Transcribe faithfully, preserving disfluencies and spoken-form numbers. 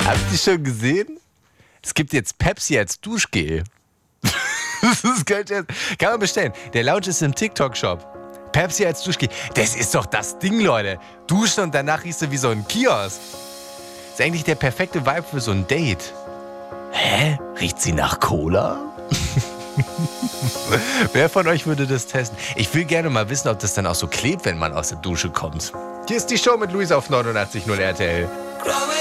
Habt ihr schon gesehen? Es gibt jetzt Pepsi als Duschgel. Das ist geil. Kann man bestellen. Der Lounge ist im TikTok-Shop. Pepsi als Duschgel. Das ist doch das Ding, Leute. Duschen und danach riechst du wie so ein Kiosk. Ist eigentlich der perfekte Vibe für so ein Date. Hä? Riecht sie nach Cola? Wer von euch würde das testen? Ich will gerne mal wissen, ob das dann auch so klebt, wenn man aus der Dusche kommt. Hier ist die Show mit Luis auf neunundachtzig Komma null R T L.